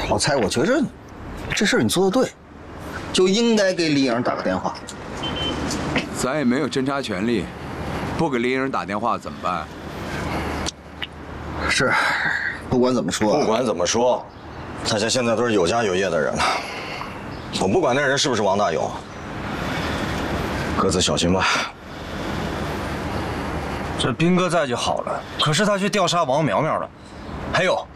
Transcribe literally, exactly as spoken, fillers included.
老蔡，我觉着这事儿你做的对，就应该给李颖打个电话。 咱也没有侦查权利，不给李颖打电话怎么办？ 是，不管怎么说， 不管怎么说，大家现在都是有家有业的人了。我不管那人是不是王大勇，各自小心吧。 这兵哥在就好了，可是他去调查王苗苗了。还有，